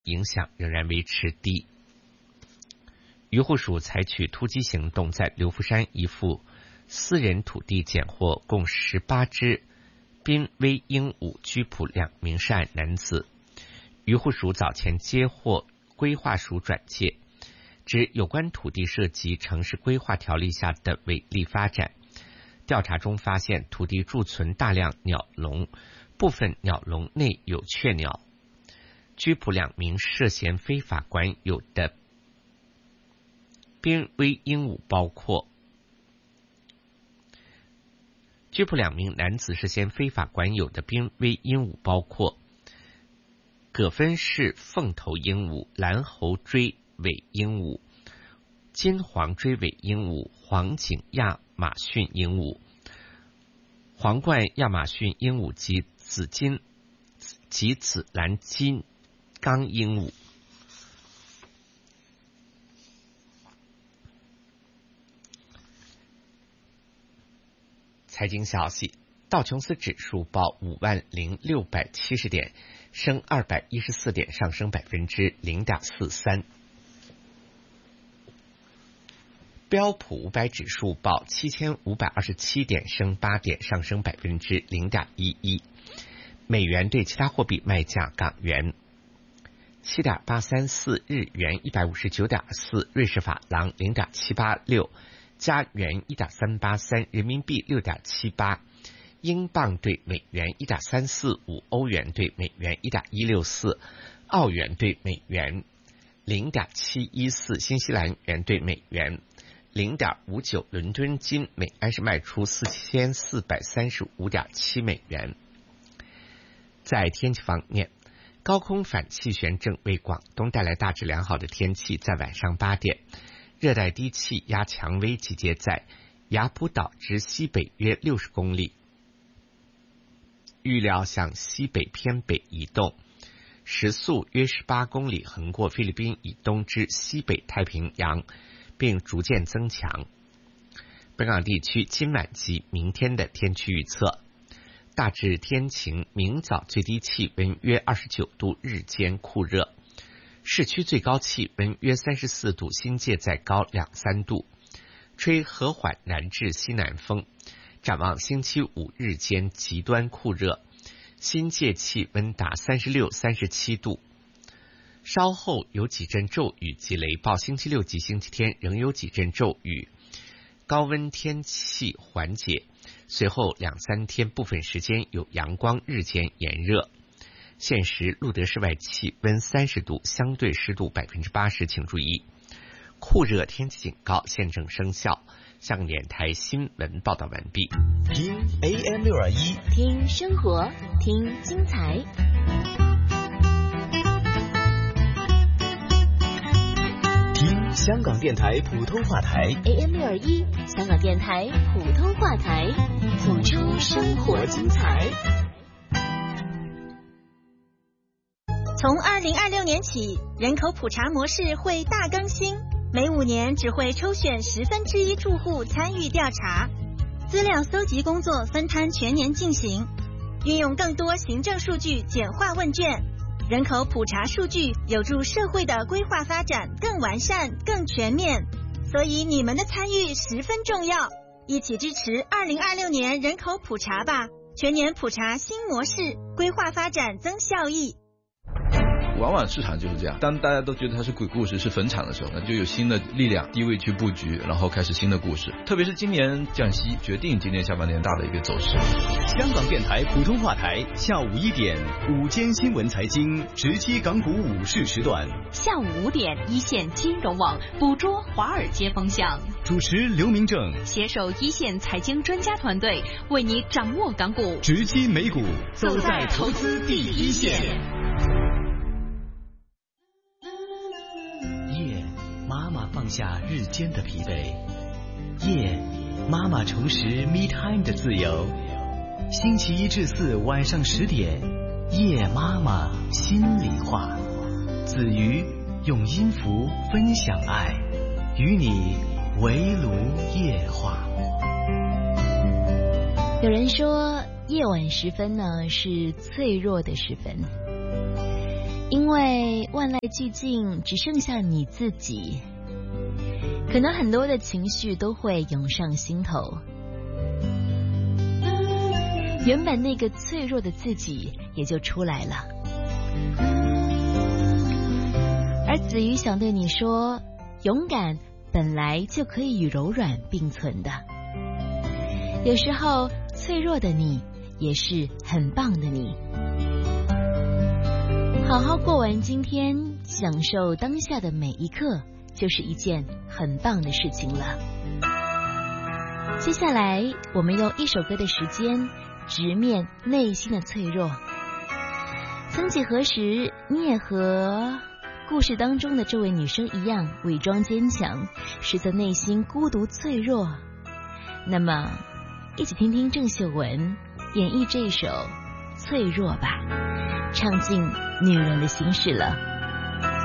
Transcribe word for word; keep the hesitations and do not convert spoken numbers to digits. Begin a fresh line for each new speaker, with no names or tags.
影响仍然维持低。渔护署采取突击行动，在流浮山一幅私人土地检获共十八只濒危鹦鹉，拘捕两名涉案男子。渔护署早前接获规划署转介，指有关土地涉及城市规划条例下的违例发展。调查中发现土地贮存大量鸟笼，部分鸟笼内有雀鸟，拘捕两名涉嫌非法管有的濒危鹦鹉，包括拘捕两名男子涉嫌非法管有的濒危鹦鹉，包括葛芬氏凤头鹦鹉、蓝喉锥尾鹦鹉、金黄锥尾鹦鹉、黄颈亚马逊鹦鹉、皇冠亚马逊鹦鹉及紫金及紫蓝金刚鹦鹉。财经消息，道琼斯指数报五万零六百七十点，升二百一十四点，上升百分之零点四三。标普五百指数报七千五百二十七点，升八点，上升百分之零点一一。美元对其他货币卖价：港元七点八三四，日元一百五十九点四，瑞士法郎零点七八六。加元 一点三八三， 人民币 六点七八， 英镑对美元 一点三四五， 欧元对美元 一点一六四， 澳元对美元 零点七一四， 新西兰元对美元 零点五九， 伦敦金每安士卖出四千四百三十五点七美元。在天气方面，高空反气旋正为广东带来大致良好的天气，在晚上八点，热带低气压强威集结在雅浦岛之西北约六十公里，预料向西北偏北移动，时速约十八公里，横过菲律宾以东之西北太平洋，并逐渐增强。本港地区今晚及明天的天气预测：大致天晴，明早最低气温约二十九度，日间酷热。市区最高气温约三十四度，新界再高两三度，吹和缓南至西南风。展望星期五日间极端酷热，新界气温达三十六、三十七度。稍后有几阵骤雨及雷暴，星期六及星期天仍有几阵骤雨，高温天气缓解，随后两三天部分时间有阳光，日间炎热。现时路德室外气温三十度，相对湿度百分之八十，请注意酷热天气警告现正生效。香港电台新闻报道完毕。
听 A M 六二一，
听生活，听精彩。
听香港电台普通话台
A M 六二一，香港电台普通话台，谱出生活精彩。
从二零二六年起，人口普查模式会大更新，每五年只会抽选十分之一住户参与调查，资料搜集工作分摊全年进行，运用更多行政数据简化问卷，人口普查数据有助社会的规划发展更完善、更全面，所以你们的参与十分重要，一起支持二零二六年人口普查吧！全年普查新模式，规划发展增效益。
往往市场就是这样，当大家都觉得它是鬼故事、是坟场的时候，那就有新的力量低位去布局，然后开始新的故事。特别是今年降息，决定今年下半年大的一个走势。
香港电台普通话台下午一点午间新闻财经直击港股午市时段，
下午五点一线金融网捕捉华尔街风向，
主持刘明正
携手一线财经专家团队，为你掌握港股，
直击美股，
走在投资第一线。
夜，妈妈放下日间的疲惫，夜，妈妈重拾 me time 的自由。星期一至四晚上十点，夜妈妈心里话，子瑜用音符分享爱，与你围炉夜话。
有人说夜晚时分呢是脆弱的时分，
因为万籁俱静，只剩下你自己，可能很多的情绪都会涌上心头。原本那个脆弱的自己也就出来了。而子瑜想对你说，勇敢本来就可以与柔软并存的。有时候脆弱的你也是很棒的你。好好过完今天，享受当下的每一刻，就是一件很棒的事情了。接下来我们用一首歌的时间直面内心的脆弱。曾几何时，你也和故事当中的这位女生一样，伪装坚强，实则内心孤独脆弱。那么一起听听郑秀文演绎这首《脆弱》吧，唱尽女人的心事了。